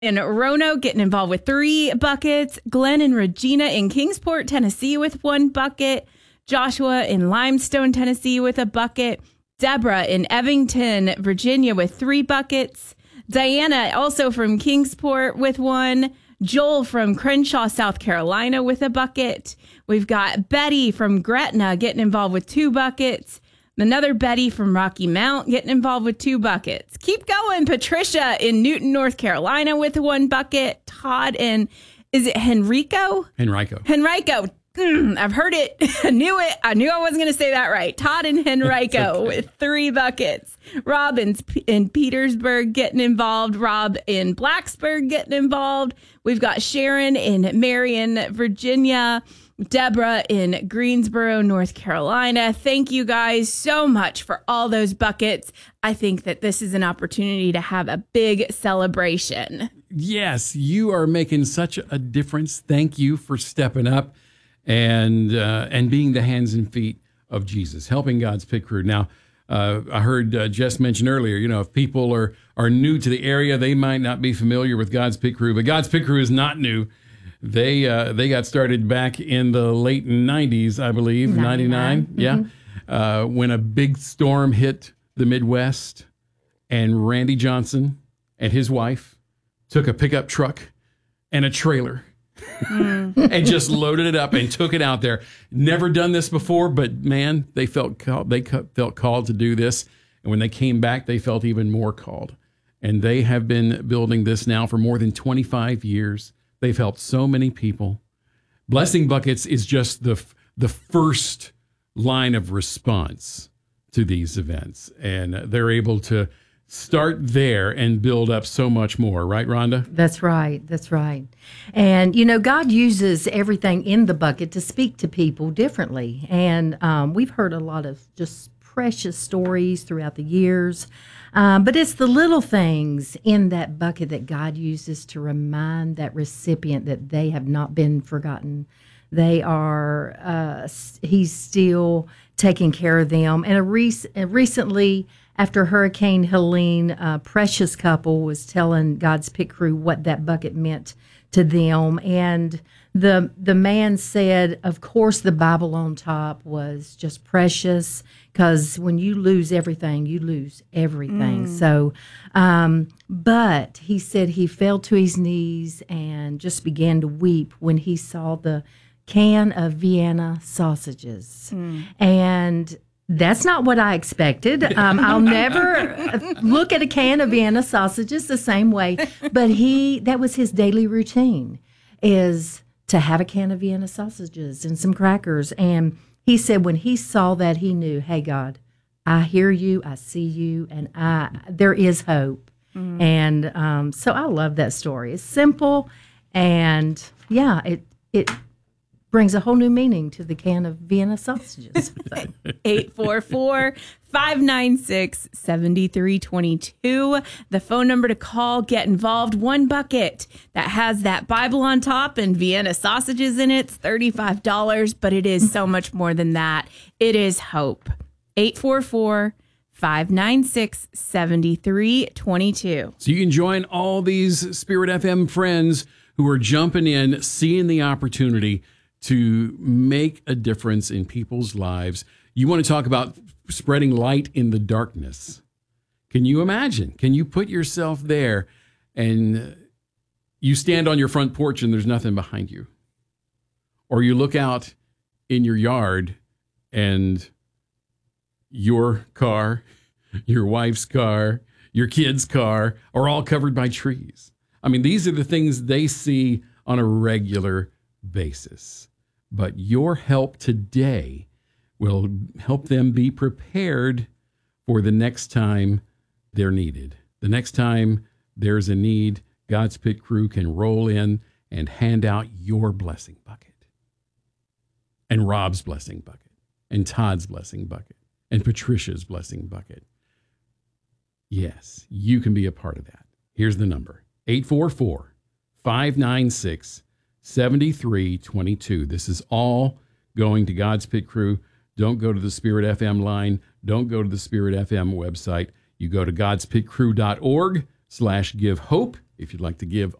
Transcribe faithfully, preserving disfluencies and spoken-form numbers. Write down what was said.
in Roanoke getting involved with three buckets. Glenn and Regina in Kingsport, Tennessee with one bucket. Joshua in Limestone, Tennessee with a bucket. Deborah in Evington, Virginia with three buckets. Diana also from Kingsport with one. Joel from Crenshaw, South Carolina with a bucket. We've got Betty from Gretna getting involved with two buckets. Another Betty from Rocky Mount getting involved with two buckets. Keep going. Patricia in Newton, North Carolina with one bucket. Todd in, is it Henrico? Henrico. Henrico. Mm, I've heard it. I knew it. I knew I wasn't going to say that right. Todd and Henrico okay. with three buckets. Rob in, in Petersburg getting involved. Rob in Blacksburg getting involved. We've got Sharon in Marion, Virginia. Deborah in Greensboro, North Carolina. Thank you guys so much for all those buckets. I think that this is an opportunity to have a big celebration. Yes, you are making such a difference. Thank you for stepping up and uh, and being the hands and feet of Jesus, helping God's Pit Crew. Now, uh, I heard uh, Jess mention earlier, you know, if people are, are new to the area, they might not be familiar with God's Pit Crew, but God's Pit Crew is not new. They uh, they got started back in the late nineties, I believe, ninety-nine, mm-hmm. yeah, uh, when a big storm hit the Midwest, and Randy Johnson and his wife took a pickup truck and a trailer mm. and just loaded it up and took it out there. Never done this before, but man, they felt called, they felt called to do this, and when they came back, they felt even more called. And they have been building this now for more than twenty-five years. They've helped so many people. Blessing Buckets is just the the first line of response to these events. And they're able to start there and build up so much more. Right, Rhonda? That's right. That's right. And, you know, God uses everything in the bucket to speak to people differently. And um, we've heard a lot of just precious stories throughout the years. Um, but it's the little things in that bucket that God uses to remind that recipient that they have not been forgotten. They are, uh, he's still taking care of them. And a rec- recently, after Hurricane Helene, a precious couple was telling God's Pit Crew what that bucket meant to them. And the the man said, of course, the Bible on top was just precious, because when you lose everything, you lose everything. Mm. So, um, but he said he fell to his knees and just began to weep when he saw the can of Vienna sausages. Mm. And that's not what I expected. Um, I'll never look at a can of Vienna sausages the same way. But he, that was his daily routine, is to have a can of Vienna sausages and some crackers. And he said when he saw that, he knew, hey, God, I hear you, I see you, and I there is hope. Mm-hmm. And um, so I love that story. It's simple, and yeah, it it brings a whole new meaning to the can of Vienna sausages. eight four four, five nine six, seven three two two. The phone number to call, get involved. One bucket that has that Bible on top and Vienna sausages in it. It's thirty-five dollars, but it is so much more than that. It is hope. eight four four, five nine six, seven three two two. So you can join all these Spirit F M friends who are jumping in, seeing the opportunity to make a difference in people's lives. You want to talk about spreading light in the darkness. Can you imagine? Can you put yourself there and you stand on your front porch and there's nothing behind you? Or you look out in your yard and your car, your wife's car, your kid's car are all covered by trees. I mean, these are the things they see on a regular basis. But your help today will help them be prepared for the next time they're needed. The next time there's a need, God's Pit Crew can roll in and hand out your blessing bucket, and Rob's blessing bucket, and Todd's blessing bucket, and Patricia's blessing bucket. Yes, you can be a part of that. Here's the number, eight four four, five nine six, seven three two two. This is all going to God's Pit Crew. Don't go to the Spirit F M line. Don't go to the Spirit F M website. You go to godspitcrew.org slash give hope. If you'd like to give